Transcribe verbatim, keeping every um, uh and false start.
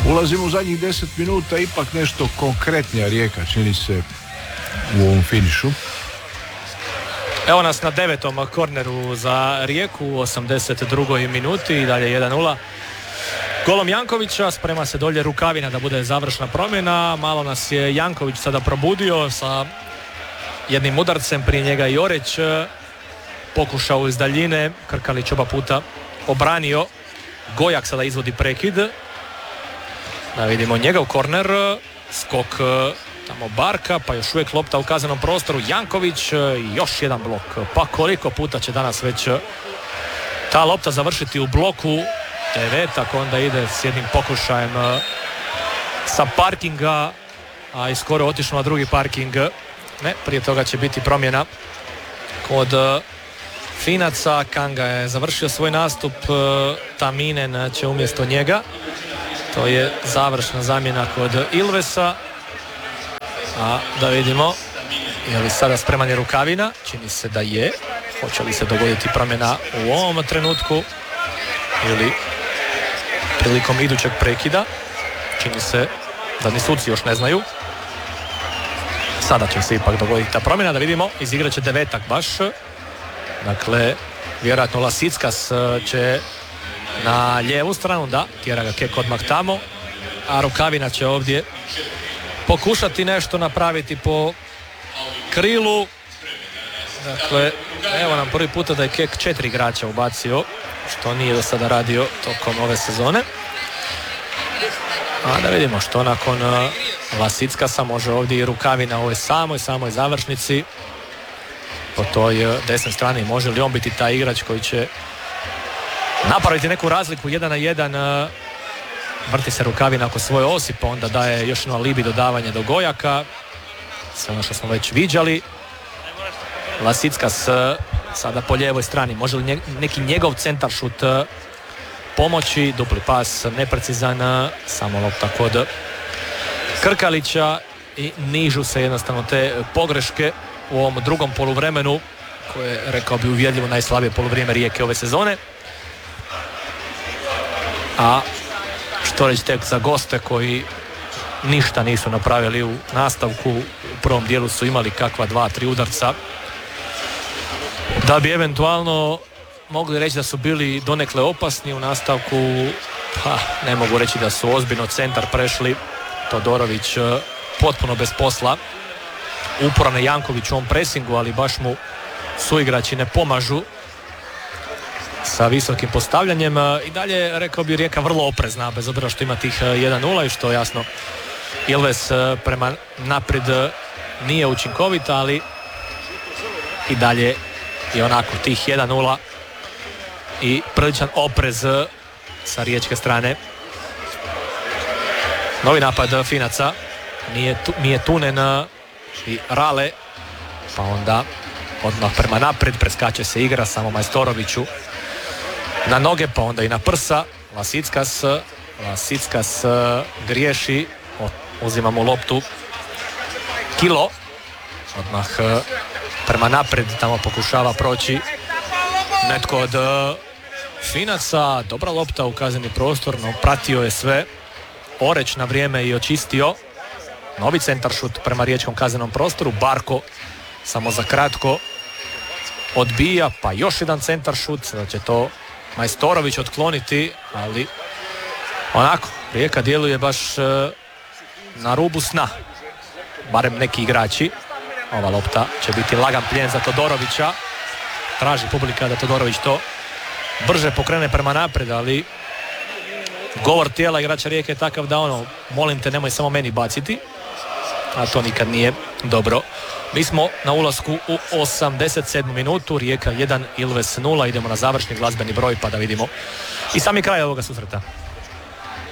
Ulazimo u zadnjih deset minuta, ipak nešto konkretnija Rijeka, čini se, u ovom finišu. Evo nas na devetom korneru za Rijeku u osamdeset drugoj minuti i dalje jedan nula. Golom Jankovića sprema se dolje Rukavina da bude završna promjena. Malo nas je Janković sada probudio sa jednim udarcem, prije njega i Oreć. Pokušao iz daljine, Krkalić oba puta obranio. Gojak sada izvodi prekid. Da vidimo njegov korner, skok tamo Barka, pa još uvijek lopta u kaznenom prostoru. Janković i još jedan blok. Pa koliko puta će danas već ta lopta završiti u bloku. Devetak onda ide s jednim pokušajem sa parkinga, a i skoro otišao na drugi parking. Ne, prije toga će biti promjena kod Finaca. Kanga je završio svoj nastup, Taminen će umjesto njega. To je završna zamjena kod Ilvesa. A da vidimo, je li sada spreman je Rukavina? Čini se da je. Hoće li se dogoditi promjena u ovom trenutku ili prilikom idućeg prekida? Čini se da ni suci još ne znaju. Sada će se ipak dogoditi ta promjena. Da vidimo, izigrat će Devetak baš. Dakle, vjerojatno Lasickas će na lijevu stranu, da, tjera ga Kek odmah tamo, a Rukavina će ovdje pokušati nešto napraviti po krilu. Dakle, evo nam prvi puta da je Kek četiri igrača ubacio, što nije do sada radio tokom ove sezone. A da vidimo što nakon Lasickasa može ovdje i Rukavina u ovoj samoj, samoj završnici. Po toj desnoj strani može li on biti taj igrač koji će napraviti neku razliku jedan na jedan. Vrti se Rukavina oko svoje osi, pa onda daje još jedno alibi dodavanje do Gojaka. Sve ono što smo već viđali. Lasickas sada po lijevoj strani. Može li neki njegov centar šut pomoći? Dupli pas neprecizan. Samo lopta kod Krkalića i nižu se jednostavno te pogreške u ovom drugom poluvremenu, koje je, rekao bi, uvjerljivo najslabije poluvrijeme Rijeke ove sezone. A što reći tek za goste koji ništa nisu napravili u nastavku. U prvom dijelu su imali kakva dva, tri udarca da bi eventualno mogli reći da su bili donekle opasni. U nastavku pa ne mogu reći da su ozbiljno centar prešli. Todorović potpuno bez posla. Uporan je Janković u ovom presingu, ali baš mu suigrači ne pomažu sa visokim postavljanjem. I dalje, rekao bi, Rijeka vrlo oprezna, bez obzira što ima tih jedan nula i što jasno Ilves prema naprijed nije učinkovita, ali i dalje je onako tih jedan nula i priličan oprez sa riječke strane. Novi napad Finaca, nije Tunen i Rale, pa onda odmah prema naprijed, preskače se igra samo Majstoroviću na noge, pa onda i na prsa. Lasickas, Lasickas griješi, uzima mu loptu Kilo, odmah prema naprijed, tamo pokušava proći netko od Finaca. Dobra lopta u kazneni prostor, no pratio je sve Oreć na vrijeme i očistio. Novi centar šut prema riječkom kaznenom prostoru. Barko samo za kratko odbija, pa još jedan centar šut. Sada će to Majstorović otkloniti, ali onako, Rijeka djeluje baš na rubu sna, barem neki igrači. Ova lopta će biti lagan plijen za Todorovića. Traži publika da Todorović to brže pokrene prema naprijed, ali govor tijela igrača Rijeke je takav da ono, molim te, nemoj samo meni baciti, a to nikad nije dobro. Mi smo na ulasku u osamdeset sedmu minutu, Rijeka jedan, Ilves nula. Idemo na završni glazbeni broj pa da vidimo i sami kraj ovoga susreta.